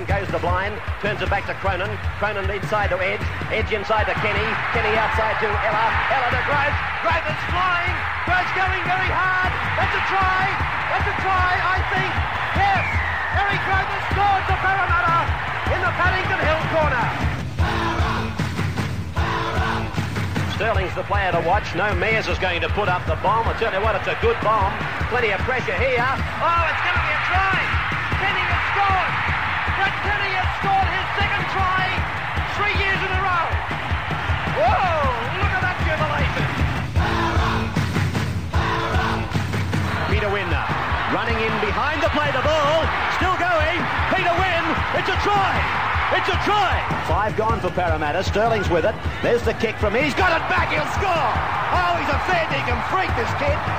goes the blind, turns it back to Cronin. Cronin inside to Edge. Edge inside to Kenny. Kenny outside to Ella. Ella to Groves. Groves is flying. Groves going very hard. That's a try. That's a try, I think. Yes. Eric Groves has scored for Parramatta in the Paddington Hill corner. Sterling's the player to watch. No Mears is going to put up the bomb. I tell you what, it's a good bomb. Plenty of pressure here. Oh, it's going to be a try. Kenny has scored. Brett Kenny has scored his second try 3 years in a row. Whoa, look at that jubilation. Peter Wynn running in behind the play, the ball. Still going. Peter Wynn. It's a try. It's a try! 5 gone for Parramatta. Sterling's with it. There's the kick from him. He's got it back. He'll score. Oh, he's a fair dinkum freak, this kid.